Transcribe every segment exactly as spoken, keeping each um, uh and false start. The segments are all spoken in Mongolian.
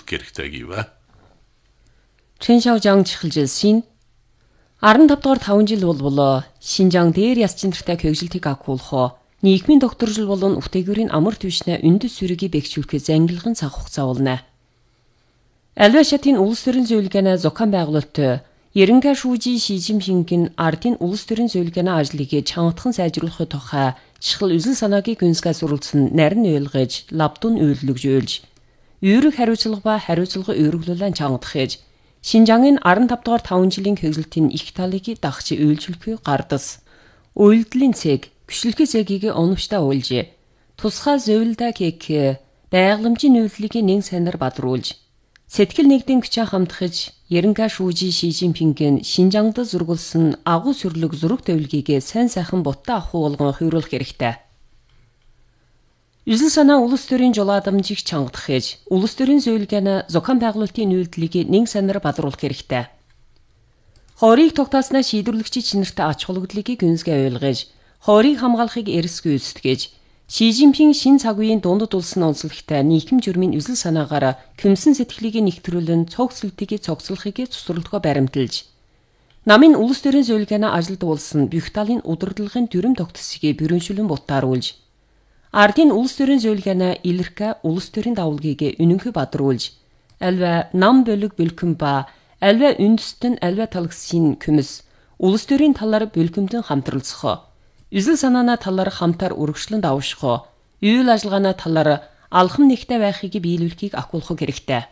хэрэгтэй гэвэ. Чэншаожаан чихэлжэлсин арван тавдугаар таван жил болболоо Шинжаан дээр ясчинартай көгжилтийг агуулхоо нийгмийн докторжил болон үтээгүүрийн амар түвшнэ үндэс сүргийг бэхжүүлэхэд зангилган цаг хугацаа болно. Альва шатын улс төрийн зөвлөгөөний зохион байгуулалт Ерөнхий шүүжи Ши Жинпингийн ардын улс төрийн зөвлөгөөний ажлыг чангатхан сайжруулахын тухай чихэл үзэл санаагийн гүнзгээс суралцсан нарийн ойлгож, лабдун үйлдвэрлэж, үүрэг хариуцлага ба хариуцлага өөрөглүүлэн чангатах. Шинжаангийн арван тавдугаар таван жилийн көгжилтийн их талыг дагч үйлчлэхүй гардас. Үйлдэлийн цэг, гүшлэхий цэгийг оновчтой уйлж, тусгай зөвлөдөө кек, байгаламжийн үйлдэлийг нэг санаар бадруулж, сэтгэл нэгдийн хүчээ хамтгаж, Ерөнхий шүүжи Ши Жинпингийн Шинжаангад зургуулсан агуу сүрлэг зураг тавилгийг сайн сайхан бутаа ахуй болгон хувируулах хэрэгтэй. Үзэл санаа улс төрийн жолоодамжийг чангадах гэж, улс төрийн зөвлөгөөний зохион байгуулалтын үйлдэлийг нэг санаар бадруулах хэрэгтэй. Хоорийг тогтоосноо шийдвэрлэгчийн чинартай ач холбогдлыг гүнзгий ойлгож, хоорийг хамгаалахыг эрсгүй үүсгэж, Ши Жинпин шин цаг үеийн дундад улсын онцлогтой нийгэм журмын үзэл санаагаар хөмсөн сэтгэлийг нэгтрүүлэн цогцлтгийг цогцлохыг цусралдгаа баримталж, намын улс төрийн зөвлөгөөний ажилд болсон бүх талын удирдлагын дүрм тогтсыг бүрэншүүлэн бутааруулж, ардын улс төрийн зөвлөгөөний илэрхэ улс төрийн давалгийг үнэнхэ бадруулж, альва нам бөлөг бэлхэн ба альва үндэстэн альва талагсын күмс улс төрийн талаар бэлхэмдэн хамтралцах. Үзэл санааны талаар хамтаар үргэлжлэн давших, үйл ажиллагааны талаар алхам нэгтэй байхыг биелүүлэхийг агуулах хэрэгтэй.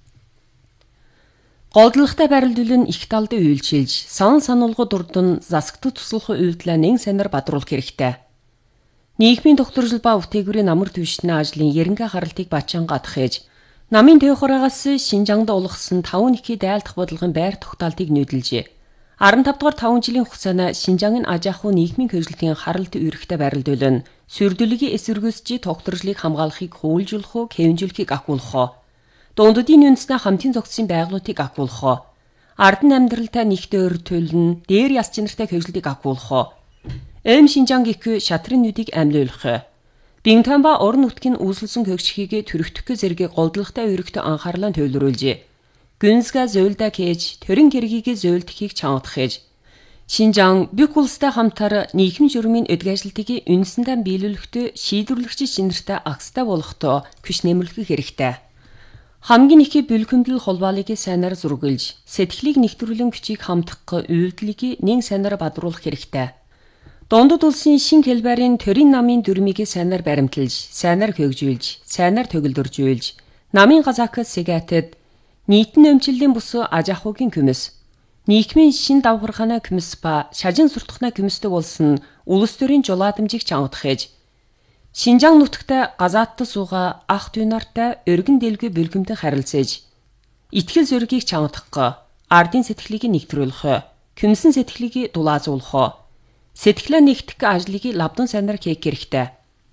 Голдлоготой барилдуулан их талд үйлчилж, сан сануулгад урдан засагтад туслах үйлдэлээ нэг санаар бадруулах хэрэгтэй. Нийгмийн докторжил ба үтээгүүрийн амар түвшний ажлын ерөнхий харалтыг бачаан гадахж, намын төвхөрагаас Шинжаангад улгасан таван нэхий дайлдах бодлогын байр тогтоолтыг нүүдэлж, арван тавдугаар таван жилийн хугацаанд Шинжаангийн аж ахуй нийгмийн көгжилтийн харалт үүрэгтэй барилдуулан сүрдүүлгийн эсвэргүүцчий докторжлыг хамгаалахыг хуулжуулах, хэвэнжүүлэхийг агуулах, дундадын үндэснээ хамтын зохицсон байгууллагыг агуулах, ардын амьдралтай нэгтэй өр төлн дээр яс чинартай көгжилтийг агуулах, эм Шинжаан гэх шатрын нүдийг амьлуулах, Бинтан ба орон нутгийн үүсэлсэн көгжихийг төрөгдөх зэрэг голдлоготой үүрэгтэй анхаарлаа төлөвлөж, гүнзгий зөвлөдөө кэж, төрийн хэргийг зөвлөдөхийг чангадах гэж. Шинжаан бүх улстай хамтаар нийгэм журмын өдгөжлөлтийг үндэсэндээ биелүүлэхдээ шийдвэрлэгч чинартай агстай болохдоо күш нэмэрлэх хэрэгтэй. Хамгийн их бэлгэмдэл холбоолыг сайнаар зургилж, сэтгэлийг нэгтрүүлэн хүчийг хамтах үйлдэлийг нэг сайнаар бадруулах хэрэгтэй. Дундад улсын шин хэлбэрийн төрийн намын дүрмийг сайнаар баримталж, сайнаар хөгжүүлж, сайнаар төгөлдөржүүлж, намын газаакс сэгээтэд нийтэн өмчлөлийн бус аж ахуйн күмс, нийгмийн шин давхархааны күмс ба шажин суртахны күмстэй болсон улс төрийн жолоодамжийг чангадах гэж, Шинжаан нутагтай газааттай сууга ах дүйнартай өргөн дэлгүй бэлгэмдэн харилцаж, итгэл зөргийг чангадах, ардын сэтгэлийг нэгтрүүлэх, күмсэн сэтгэлийг дулаазуулах, сэтгэлээ нэгтгэх ажлыг лавдан сайнаар хийх хэрэгтэй.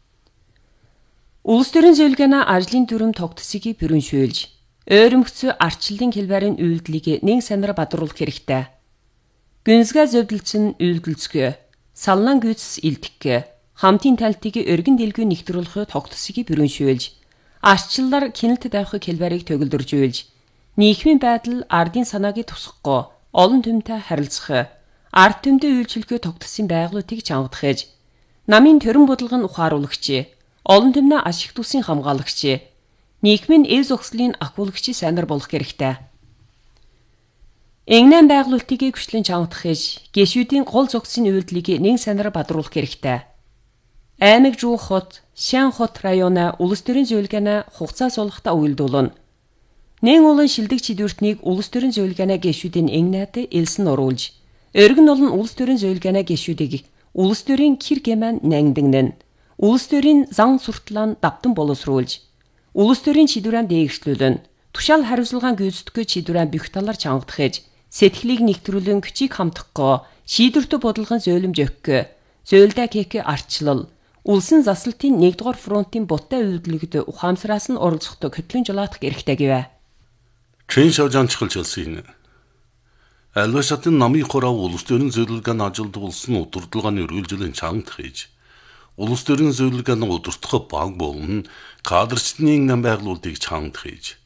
Улс төрийн зөвлөгөөний ажлын дүрм тогтсыг бүрэншүүлж, өөрөмгцөө арчлалын хэлбэрийн үйлдэлийг нэг санаар бадруулах хэрэгтэй. Гүнзгий зөвдөлцөн үйлдэлцгөө, саллан гүйцэс илтгэх, хамтын талтыг өргөн дэлгүй нэгтрүүлэх тогтсыг бүрэншүүлж, арчлалаар кинэлт давхыг хэлбэрийг төгөлдөржүүлж, нийгмийн байдал ардын санааг тусгахгүй, олон түмтэй харилцах, ард түмтэй үйлчлэхээ тогтсон байгууллагыг чангадах гэж, намын төрийн бодлогын ухааруулагч, олон түмний ашиг тусын хамгаалагч, нийгмийн эв зохицлын агуулгч сайнаар болох хэрэгтэй. Энгнэн байгуулалтыг хүчлэн чангадах гэж, гишүүдийн гол зохицлын үйлдэлийг нэг сайнаар бадруулах хэрэгтэй. Аймаг Жуу хот, Шан хот районы улс төрийн зөвлөгөөний хугацаа суулгахтаа үйлдүүлнэ. Нэн улан шилдэг чидвэртнийг улс төрийн зөвлөгөөний гишүүдийн энгнэд элсэн оруулж, өргөн олон улс төрийн зөвлөгөөний гишүүдийг улс төрийн хэр гэмэн нангдагнэн, улс төрийн зан суртлаан давтан боловсруулж, улс төрийн чидвэрэн дээгшлүүлэн, тушаал хариуцлагаан гүйцэтгэх чидвэрэн бүх талаар чангадах гэж, сэтгэлийг нэгтрүүлэн хүчийг хамтахгүй, шийдвэртэй бодлогын зөөлөмж өгөх, зөөлдөө хийх арчлал, улсын заслалтын нэгдүгээр фронтын бутаа үйлдэлэгд ухаамсараас нь оролцохдоо хөтлөн жолоодох хэрэгтэй гэвэ. Чэншаожаан чихэлжэлсэн. Альва шатын намын хороо улс төрийн зөвлөгөөний ажилд болсон удирдлагын үргэлжлэн чангадах гэж, улс төрийн зөвлөгөөний удирдах баг болон кадрчдын нам байгуулалтыг чангадах гэж,